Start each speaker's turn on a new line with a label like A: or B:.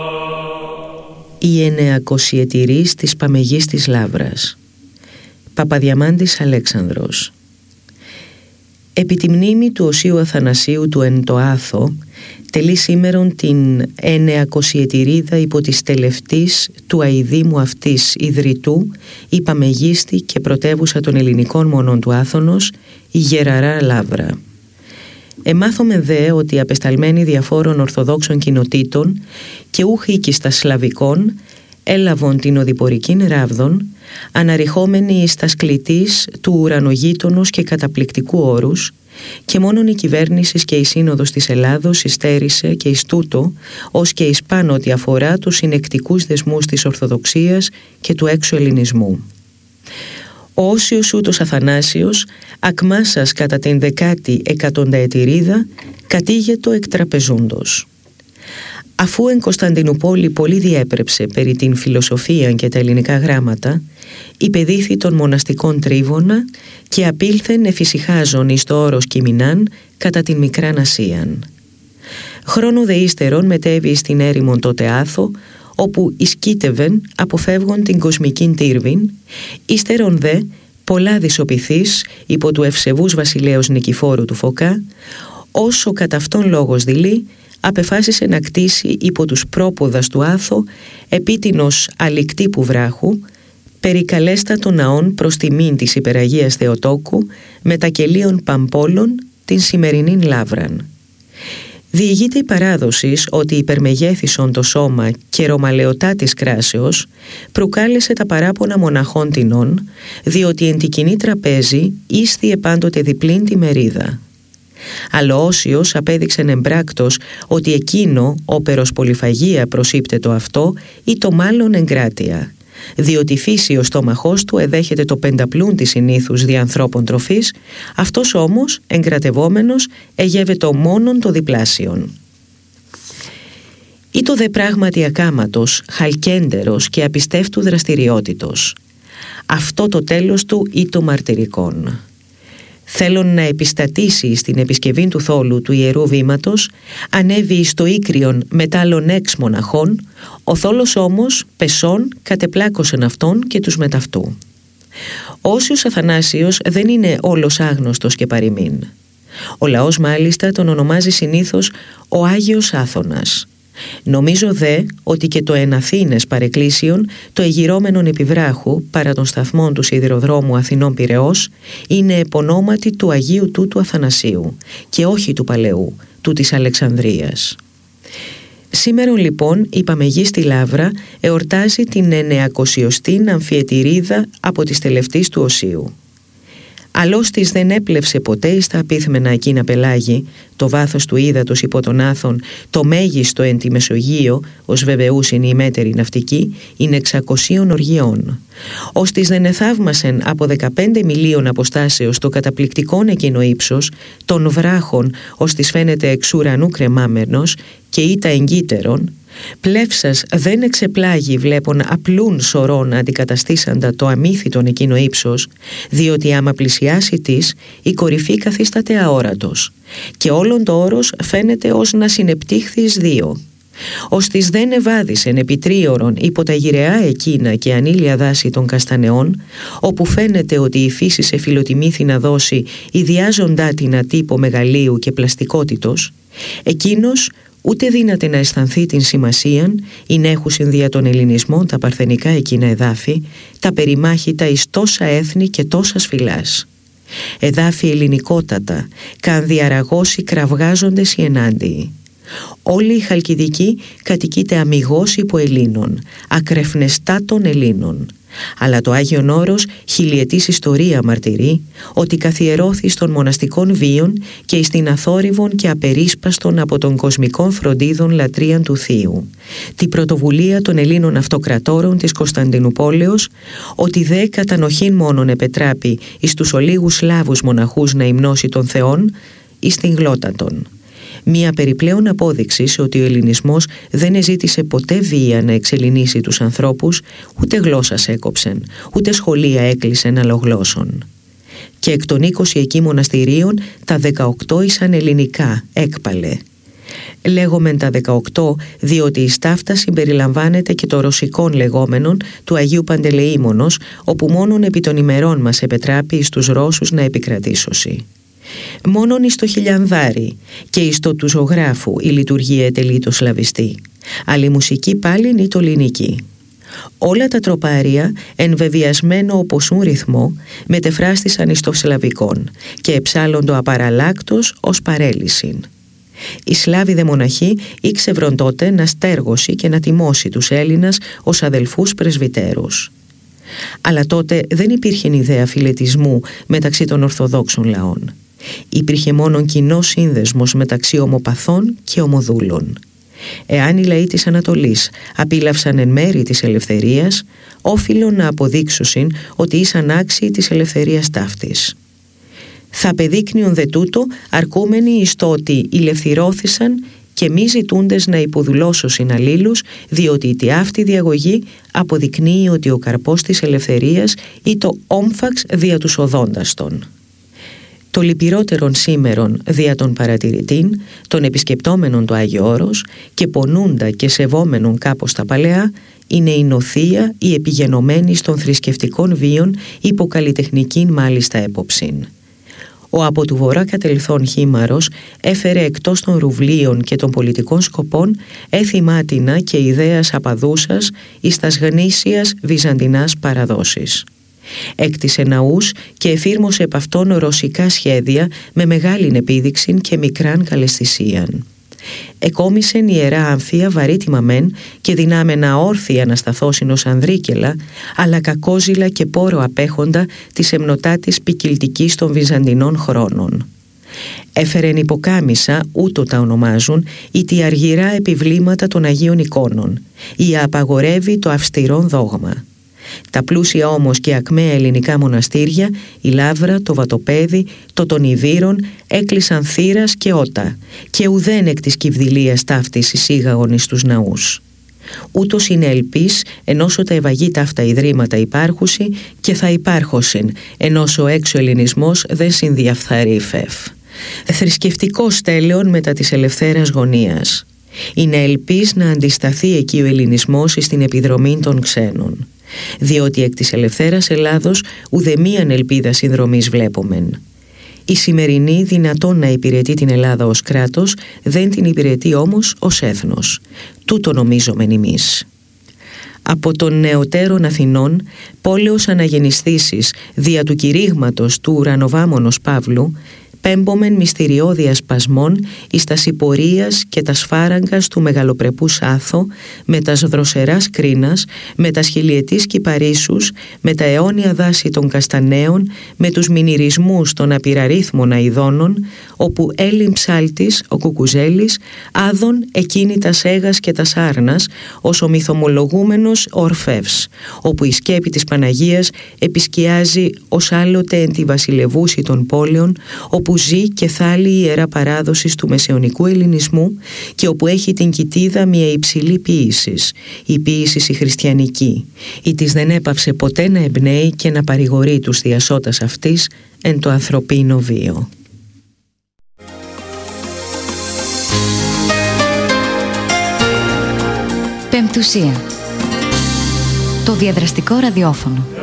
A: Η εννεακοσιετηρής της Παμεγής της Λαύρας. Παπαδιαμάντης Αλέξανδρος. Επί τη μνήμη του Οσίου Αθανασίου του εν το Άθο, τελεί σήμερον την εννεακοσιετηρίδα υπό της τελευτής του αηδήμου αυτής ιδρυτού, η Παμεγίστη και πρωτεύουσα των ελληνικών μονών του Άθωνος, η Γεραρά Λαύρα. Εμάθομε δε ότι απεσταλμένοι διαφόρων ορθοδόξων κοινοτήτων και ούχ οίκιστα σλαβικών έλαβον την οδηπορικήν ράβδον, αναρριχόμενοι εις τα σκλητής του ουρανογείτονος και καταπληκτικού όρους, και μόνον η κυβέρνηση και η Σύνοδος της Ελλάδος υστέρησε και εις τούτο, ως και εις πάνω ότι αφορά τους συνεκτικούς δεσμούς της Ορθοδοξίας και του έξω ελληνισμού. Ο Όσιος ούτως Αθανάσιος, ακμάσας κατά την 10η κατήγετο εκ τραπεζούντος. Αφού εν Κωνσταντινούπολη πολύ διέπρεψε περί την φιλοσοφία και τα ελληνικά γράμματα, υπεδίθη των μοναστικών Τρίβωνα και απήλθεν εφησυχάζον εις το όρος Κιμινάν κατά την Μικράν Ασίαν. Χρόνο δε ύστερον μετέβη στην έρημον τότε Άθο, όπου ισκήτευεν αποφεύγον την κοσμικήν τύρβην, ύστερον δε πολλά δυσοπιθείς υπό του ευσεβούς βασιλέως Νικηφόρου του Φωκά, όσο κατά αυτόν λόγος δειλεί, απεφάσισε να κτίσει υπό τους πρόποδας του Άθο επίτινος αλικτύπου βράχου, περικαλέστατο ναών προς τιμήν της Υπεραγίας Θεοτόκου, μετακελίων Παμπόλων την σημερινήν Λαύραν. Διηγείται η παράδοσης ότι υπερμεγέθησον το σώμα και ρωμαλαιωτά της κράσεως προκάλεσε τα παράπονα μοναχών τινών, διότι εν τη κοινή τραπέζη ίσθιε πάντοτε διπλήν τη μερίδα. Αλλά ο Όσιος απέδειξεν εμπράκτος ότι εκείνο όπερος πολυφαγία προσύπτετο αυτό ή το μάλλον εγκράτεια, διότι φύση ο στόμαχός του εδέχεται το πενταπλούν της συνήθους δι' ανθρώπων τροφής, αυτός όμως εγκρατευόμενος εγεύετο μόνον το διπλάσιον. Ή το δε πράγματι ακάματος, χαλκέντερος και απιστεύτου δραστηριότητος. Αυτό το τέλος του ή το μαρτυρικόν. Θέλον να επιστατήσει στην επισκευή του θόλου του Ιερού Βήματος, ανέβη στο Ίκριον μετάλλων έξ μοναχών, ο θόλος όμως πεσών κατεπλάκωσεν αυτόν και τους μεταυτού. Ο Όσιος Αθανάσιος δεν είναι όλος άγνωστος και παροιμήν. Ο λαός μάλιστα τον ονομάζει συνήθως ο Άγιος Άθωνας. Νομίζω δε ότι και το εν Αθήνες παρεκκλήσιον, το εγυρώμενον επιβράχου παρά των σταθμών του σιδηροδρόμου Αθηνών Πειραιώς, είναι επωνόματι του Αγίου τούτου Αθανασίου και όχι του παλαιού, του της Αλεξανδρίας. Σήμερον λοιπόν η Παμεγή στη Λαύρα εορτάζει την 900η αμφιετηρίδα από τις τελευταίες του Οσίου. Αλλώς της δεν έπλευσε ποτέ εις τα απίθμενα εκείνα πελάγη, το βάθος του ύδατος υπό τον Άθων, το μέγιστο εν τη Μεσογείο, ως βεβαιούς είναι η μέτερη ναυτική, είναι 600 οργιών. Ως της δεν εθαύμασεν από 15 μιλίων αποστάσεως το καταπληκτικόν εκείνο ύψος, των βράχων, ως της φαίνεται εξ ουρανού κρεμάμενος και ή τα εγκύτερον, πλεύσας δεν εξεπλάγει βλέπον απλούν σωρών αντικαταστήσαντα το αμύθιτον εκείνο ύψος, διότι άμα πλησιάσει της, η κορυφή καθίσταται αόρατος και όλον το όρος φαίνεται ως να συνεπτύχθει εις δύο. Ως της δεν ευάδισεν επί τρίωρον υπό τα γυραιά εκείνα και ανήλια δάση των καστανεών, όπου φαίνεται ότι η φύση σε φιλοτιμήθη να δώσει ιδιάζοντά την ατύπο μεγαλείου και πλαστικότητος, εκείνος ούτε δύναται να αισθανθεί την σημασίαν ή να έχουσιν δια των ελληνισμών τα παρθενικά εκείνα εδάφη, τα περιμάχητα εις τόσα έθνη και τόσας φυλάς. Εδάφη ελληνικότατα, καν διαραγώσει κραυγάζοντες οι ενάντιοι. Όλη η Χαλκιδική κατοικείται αμιγώς υπό Ελλήνων, ακρεφνεστά των Ελλήνων. Αλλά το Άγιον Όρος χιλιετής ιστορία μαρτυρεί ότι καθιερώθη στον μοναστικών βίων και εις την αθόρυβον και απερίσπαστον από των κοσμικών φροντίδων λατρείαν του Θείου, τη πρωτοβουλία των Ελλήνων αυτοκρατόρων της Κωνσταντινουπόλεως, ότι δε κατανοχήν μόνον επετράπει εις τους ολίγους Σλάβους μοναχούς να υμνώσει των Θεών, εις την γλώτα των. Μία περιπλέον απόδειξη ότι ο ελληνισμός δεν εζήτησε ποτέ βία να εξελληνίσει τους ανθρώπους, ούτε γλώσσας έκοψεν, ούτε σχολεία έκλεισεν αλλογλώσσων. Και εκ των 20 εκεί μοναστηρίων τα 18 ήσαν ελληνικά, έκπαλε. Λέγομεν τα 18 διότι η στάφτα συμπεριλαμβάνεται και το ρωσικόν λεγόμενον του Αγίου Παντελεήμονος, όπου μόνον επί των ημερών μας επετράπει εις τους Ρώσους να επικρατήσωση. Μόνον εις το χιλιανδάρι και εις το του ζωγράφου η λειτουργία ετελεί το σλαβιστή, αλλά η μουσική πάλιν ή το λινική. Όλα τα τροπάρια εν βεβιασμένο οπωσούν ρυθμό μετεφράστησαν εις το σλαβικόν και εψάλλοντο απαραλλάκτος ως παρέλυσιν. Οι Σλάβοι δε μοναχοί ήξευρον τότε να στέργωσει και να τιμώσει τους Έλληνας ως αδελφούς πρεσβυτέρους. Αλλά τότε δεν υπήρχε ιδέα φιλετισμού μεταξύ των Ορθοδόξων λαών. Υπήρχε μόνον κοινός σύνδεσμος μεταξύ ομοπαθών και ομοδούλων. Εάν οι λαοί της Ανατολής απίλαυσαν εν μέρη της ελευθερίας, όφιλον να αποδείξουσιν ότι ήσαν άξιοι της ελευθερίας ταύτης. Θα πεδείκνυον δε τούτο αρκούμενοι εις το ότι ηλευθυρώθησαν και μη ζητούντες να υποδουλώσωσιν αλλήλους, διότι η τιάφτη διαγωγή αποδεικνύει ότι ο καρπός της ελευθερίας ή το όμφαξ δια τους οδόντας των. Το λυπηρότερον σήμερον δια των παρατηρητήν, των επισκεπτόμενων το Άγιο Όρος και πονούντα και σεβόμενων κάπως τα παλαιά, είναι η νοθεία η επιγενωμένη των θρησκευτικών βίων υποκαλλιτεχνικήν μάλιστα έποψην. Ο από του βορρά κατελθόν Χήμαρος έφερε εκτός των ρουβλίων και των πολιτικών σκοπών έθιμάτινα και ιδέας απαδούσας εις τας γνήσιας βυζαντινάς παραδόσεις. Έκτισε ναούς και εφήρμοσε επ' αυτόν ρωσικά σχέδια με μεγάλην επίδειξην και μικράν καλεσθησίαν. Εκόμισεν ιερά αμφία βαρύτιμα μεν και δυνάμενα όρθια ανασταθώσιν ως ανδρίκελα, αλλά κακόζηλα και πόρο απέχοντα της εμνοτάτης ποικιλτικής των βυζαντινών χρόνων. Έφερεν υποκάμισα, ούτω τα ονομάζουν, ή τη αργυρά επιβλήματα των Αγίων εικόνων, ή απαγορεύει το αυστηρόν δόγμα. Τα πλούσια όμως και ακμαία ελληνικά μοναστήρια, η Λαύρα, το Βατοπέδι, το των Ιβύρων, έκλεισαν θύρας και ότα, και ουδέν εκ της κυβδηλίας ταύτης εισήγαγον εις τους ναούς. Ούτως είναι ελπίς, ενώσο τα ευαγή ταύτα ιδρύματα υπάρχουσι και θα υπάρχωσιν, ενώσο έξω ελληνισμός δεν συνδιαφθαρεί φεύ. Θρησκευτικός τέλεον μετά της ελευθέρας γωνίας. Είναι ελπίς να αντισταθεί εκεί ο ελληνισμός στην επιδρομή των ξένων. Διότι εκ της ελευθέρας Ελλάδος ουδεμίαν ελπίδα συνδρομής βλέπομεν. Η σημερινή δυνατόν να υπηρετεί την Ελλάδα ως κράτος, δεν την υπηρετεί όμως ως έθνος. Τούτο νομίζομεν εμείς. Από των νεωτέρων Αθηνών, πόλεως αναγεννηθήσεις δια του κηρύγματος του ουρανοβάμωνος Παύλου, πέμπομεν μυστηριώδια σπασμών εις τας υπορίας και τας φάραγγας του μεγαλοπρεπούς Άθο, με τας δροσεράς κρίνας, με τας χιλιετής κυπαρίσους, με τα αιώνια δάση των καστανέων, με τους μηνυρισμούς των απειραρίθμων αηδώνων, όπου έλειμ ψάλτης, ο Κουκουζέλης, άδων εκείνη τας έγας και τας άρνας, ως ο μυθομολογούμενος Ορφεύς, όπου η σκέπη της Παναγίας επισκιάζει ως άλλοτε εν τη βασιλευούση των πόλεων, όπου ζει και θάλει η ιερά παράδοση του μεσαιωνικού ελληνισμού και όπου έχει την κοιτίδα μια υψηλή ποίησης, η ποίησης η χριστιανική, η της δεν έπαυσε ποτέ να εμπνέει και να παρηγορεί τους διασώτας αυτής εν το ανθρωπίνο βίο.
B: Πεμπτουσία. Το διαδραστικό ραδιόφωνο.